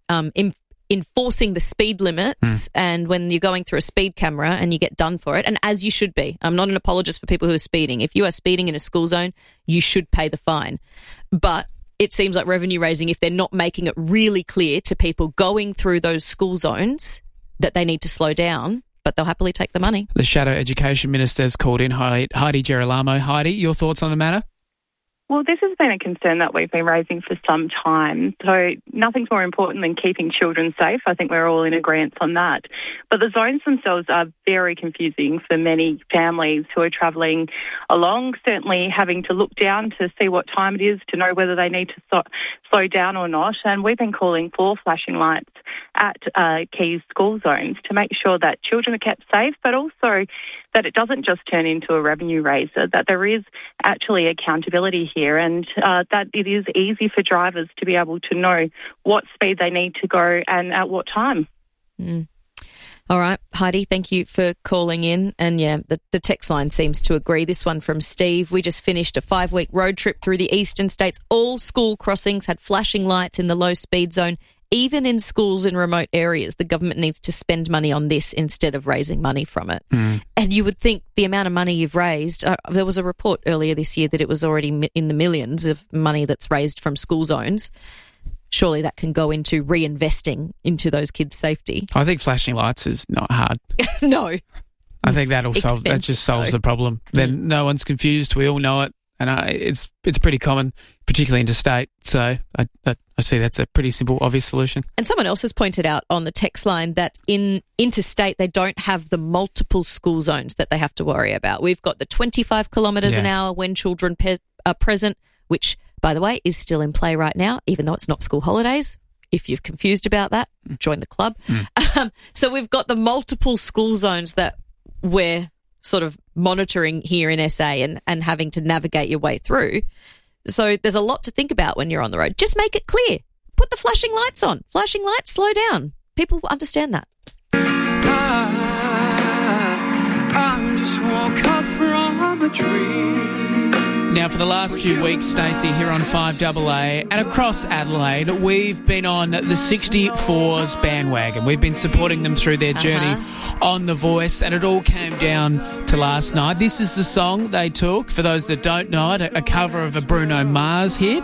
enforcing the speed limits, and when you're going through a speed camera and you get done for it, and as you should be. I'm not an apologist for people who are speeding. If you are speeding in a school zone, you should pay the fine. But it seems like revenue raising if they're not making it really clear to people going through those school zones that they need to slow down, but they'll happily take the money. The Shadow Education Minister has called in, Heidi Girolamo. Heidi, your thoughts on the matter? Well, this has been a concern that we've been raising for some time. So nothing's more important than keeping children safe. I think we're all in agreement on that. But the zones themselves are very confusing for many families who are travelling along, certainly having to look down to see what time it is to know whether they need to slow down or not. And we've been calling for flashing lights at key school zones to make sure that children are kept safe, but also that it doesn't just turn into a revenue raiser, that there is actually accountability here, and that it is easy for drivers to be able to know what speed they need to go and at what time. All right, Heidi, thank you for calling in. And the text line seems to agree. This one from Steve: we just finished a 5-week road trip through the eastern states. All school crossings had flashing lights in the low speed zone. Even in schools in remote areas, the government needs to spend money on this instead of raising money from it. And you would think the amount of money you've raised, there was a report earlier this year that it was already in the millions of money that's raised from school zones. Surely that can go into reinvesting into those kids' safety. I think flashing lights is not hard. No. I think that just solves the problem. Then no one's confused. We all know it. And it's pretty common, particularly interstate. So I see that's a pretty simple, obvious solution. And someone else has pointed out on the text line that in interstate they don't have the multiple school zones that they have to worry about. We've got the 25 kilometres an hour when children are present, which, by the way, is still in play right now, even though it's not school holidays. If you're confused about that, join the club. So we've got the multiple school zones that we're sort of monitoring here in SA and having to navigate your way through. So there's a lot to think about when you're on the road. Just make it clear. Put the flashing lights on. Flashing lights, slow down. People will understand that. I just woke up from a dream. Now, for the last few weeks, Stacey, here on 5AA and across Adelaide, we've been on the 64s bandwagon. We've been supporting them through their journey on The Voice, and it all came down to last night. This is the song they took, for those that don't know it, a cover of a Bruno Mars hit.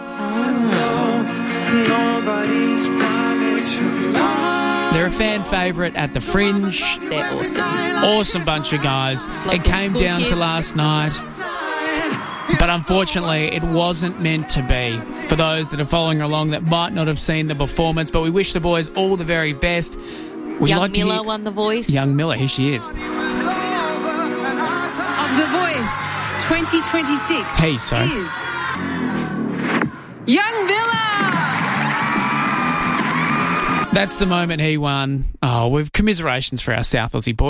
They're a fan favourite at the Fringe. They're awesome. Awesome bunch of guys. Love it came the down kids. to last night. But unfortunately, it wasn't meant to be. For those that are following along that might not have seen the performance, but we wish the boys all the very best. Would you Young like to Miller hear? won The Voice. Young Miller, here she is. Of The Voice 2026 Hey, sorry. is Young Miller. That's the moment he won. Oh, we've commiserations for our South Aussie boys.